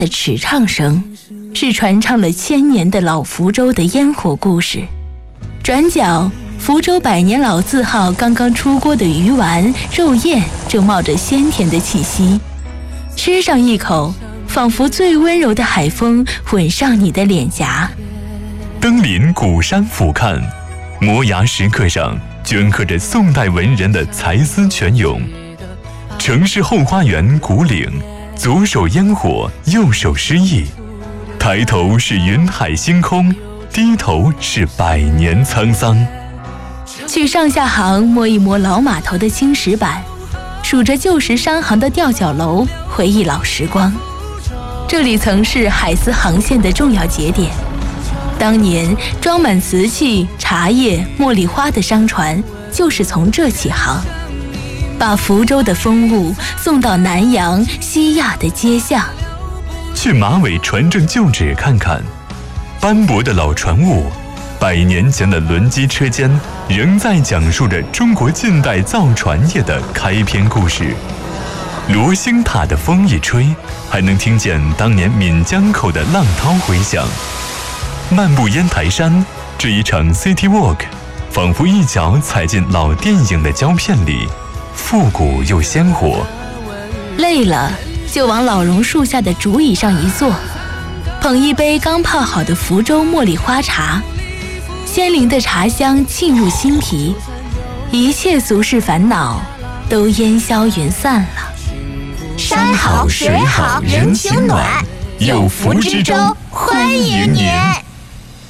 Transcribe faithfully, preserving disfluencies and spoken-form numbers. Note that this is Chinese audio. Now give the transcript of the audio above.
的尺唱声，是传唱了千年的老福州的烟火故事。转角，福州百年老字号刚刚出锅的鱼丸、肉燕正冒着鲜甜的气息，吃上一口，仿佛最温柔的海风吻上你的脸颊。 登临鼓山俯瞰，摩崖石刻上镌刻着宋代文人的才思泉涌。城市后花园古岭，左手烟火，右手诗意。抬头是云海星空，低头是百年沧桑。 去上下行摸一摸老码头的青石板，数着旧时商行的吊脚楼，回忆老时光。这里曾是海丝航线的重要节点，当年装满瓷器、茶叶、茉莉花的商船就是从这起航，把福州的风物送到南洋、西亚的街巷。 去马尾船正旧址看看，斑驳的老船坞，百年前的轮机车间，仍在讲述着中国近代造船业的开篇故事。罗星塔的风一吹，还能听见当年闽江口的浪涛回响。漫步烟台山，这一场 City Walk， 仿佛一脚踩进老电影的胶片里，复古又鲜活。 累了就往老榕树下的竹椅上一坐，捧一杯刚泡好的福州茉莉花茶，鲜灵的茶香沁入心脾，一切俗世烦恼都烟消云散了。 山好水好人情暖，有福之州欢迎您。